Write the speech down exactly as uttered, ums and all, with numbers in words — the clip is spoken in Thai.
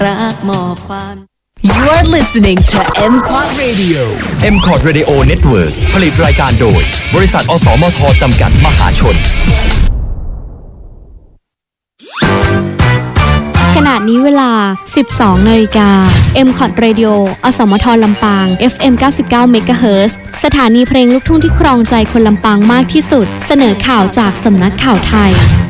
รักมอบความ You are listening to เอ็ม คอท Radio เอ็ม คอท Radio Network ผลิตรายการโดยบริษัทอสมทจำกัดมหาชนขณะนี้เวลา สิบสองนาฬิกา เอ็ม คอท Radio อสมทลำปาง เอฟ เอ็ม เก้าสิบเก้า เมกะเฮิรตซ์ สถานีเพลงลูกทุ่งที่ครองใจคนลำปางมากที่สุดเสนอข่าวจากสำนักข่าวไทย